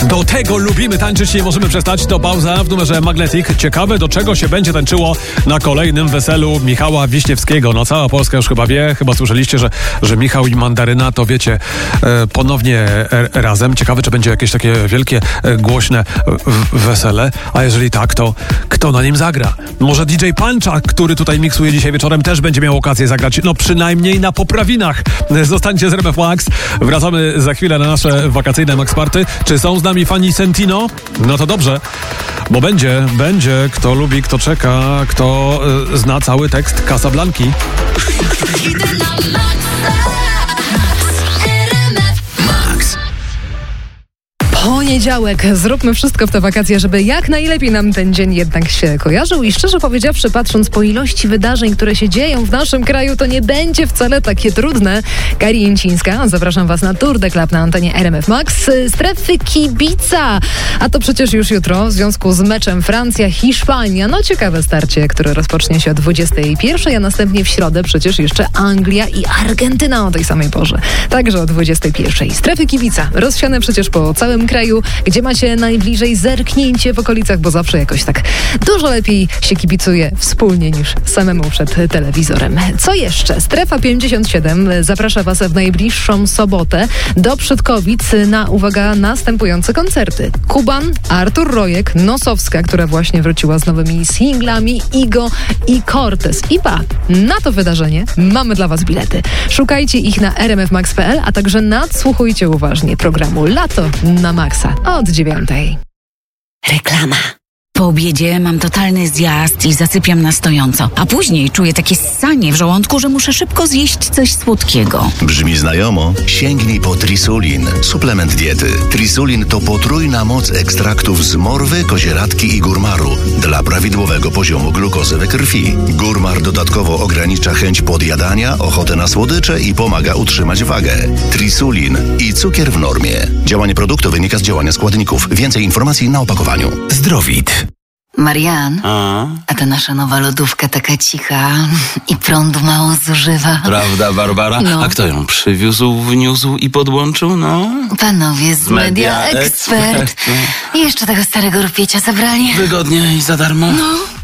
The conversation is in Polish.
Do tego lubimy tańczyć, nie możemy przestać. To pauza w numerze Magnetic. Ciekawe, do czego się będzie tańczyło na kolejnym weselu Michała Wiśniewskiego. No cała Polska już chyba wie, chyba słyszeliście, że Michał i Mandaryna to wiecie, ponownie razem. Ciekawe, czy będzie jakieś takie wielkie, głośne wesele. A jeżeli tak, to kto na nim zagra? Może DJ Puncha, który tutaj miksuje dzisiaj wieczorem, też będzie miał okazję zagrać, no przynajmniej na poprawinach. Zostańcie z RMF Max. Wracamy za chwilę na nasze wakacyjne Max Party. Czy są z nami fani Sentino? No to dobrze, bo będzie. Kto lubi, kto czeka, kto zna cały tekst Casablanki. Poniedziałek. Zróbmy wszystko w te wakacje, żeby jak najlepiej nam ten dzień jednak się kojarzył i szczerze powiedziawszy, patrząc po ilości wydarzeń, które się dzieją w naszym kraju, to nie będzie wcale takie trudne. Kari Jęcińska, zapraszam Was na Tour de Club na antenie RMF Max. Strefy kibica, a to przecież już jutro w związku z meczem Francja-Hiszpania. No ciekawe starcie, które rozpocznie się o 21, a następnie w środę przecież jeszcze Anglia i Argentyna o tej samej porze. Także o 21. Strefy kibica, rozsiane przecież po całym kraju, gdzie macie najbliżej, zerknijcie w okolicach, bo zawsze jakoś tak dużo lepiej się kibicuje wspólnie niż samemu przed telewizorem. Co jeszcze? Strefa 57 zaprasza Was w najbliższą sobotę do Przydkowic na, uwaga, następujące koncerty. Kuban, Artur Rojek, Nosowska, która właśnie wróciła z nowymi singlami, Igo i Cortez. I na to wydarzenie mamy dla Was bilety. Szukajcie ich na rmfmax.pl, a także nadsłuchujcie uważnie programu Lato na Maxa od 9. Reklama. Po obiedzie mam totalny zjazd i zasypiam na stojąco, a później czuję takie ssanie w żołądku, że muszę szybko zjeść coś słodkiego. Brzmi znajomo? Sięgnij po Trisulin. Suplement diety. Trisulin to potrójna moc ekstraktów z morwy, kozieradki i górmaru dla prawidłowego poziomu glukozy we krwi. Górmar dodatkowo ogranicza chęć podjadania, ochotę na słodycze i pomaga utrzymać wagę. Trisulin i cukier w normie. Działanie produktu wynika z działania składników. Więcej informacji na opakowaniu. Zdrowit. Marian, a ta nasza nowa lodówka taka cicha i prądu mało zużywa. Prawda, Barbara? No. A kto ją przywiózł, wniósł i podłączył? No, Panowie z Media Expert. I jeszcze tego starego rupiecia zabrali. Wygodnie i za darmo. No.